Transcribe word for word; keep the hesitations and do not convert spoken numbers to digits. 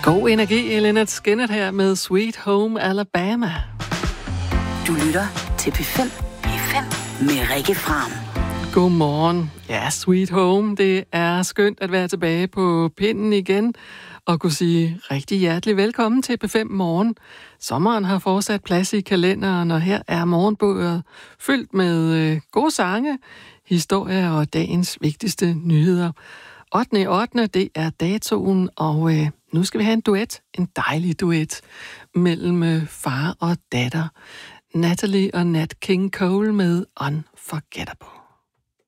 God energi, Lynyrd Skynyrd her med Sweet Home Alabama. Du lytter til P fem. P fem med Rikke Fram. Godmorgen. Ja, Sweet Home. Det er skønt at være tilbage på pinden igen og kunne sige rigtig hjertelig velkommen til P fem Morgen. Sommeren har fortsat plads i kalenderen, og her er morgenbordet fyldt med øh, gode sange, historier og dagens vigtigste nyheder. ottende ottende det er datoen, og øh, nu skal vi have en duet, en dejlig duet mellem øh, far og datter. Natalie og Nat King Cole med Unforgettable.